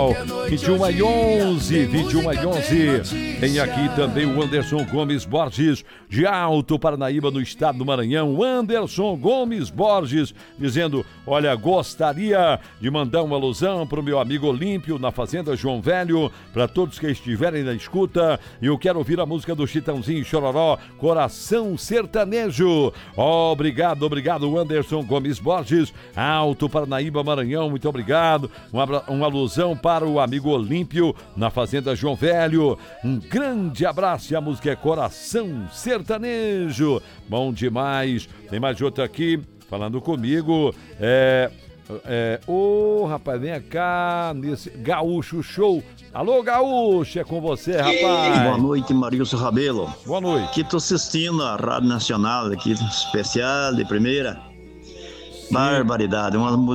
21h11. Tem aqui também o Anderson Gomes Borges, de Alto Paranaíba, no estado do Maranhão. Anderson Gomes Borges, dizendo: olha, gostaria de mandar uma alusão para o meu amigo Olímpio, na Fazenda João Velho, para todos que estiverem na escuta. E eu quero ouvir a música do Chitãozinho e Chororó, Coração Sertanejo. Obrigado, Anderson Gomes Borges, Alto Paranaíba, Maranhão, muito obrigado. Uma alusão para o amigo Olímpio, na Fazenda João Velho. Um grande abraço, e a música é Coração Sertanejo. Bom demais. Tem mais outro aqui falando comigo. Rapaz, vem cá nesse Gaúcho Show. Alô, Gaúcho, é com você, rapaz. Boa noite, Marilson Rabelo. Boa noite. Aqui tô assistindo a Rádio Nacional, aqui especial de primeira. Sim. Barbaridade, uma música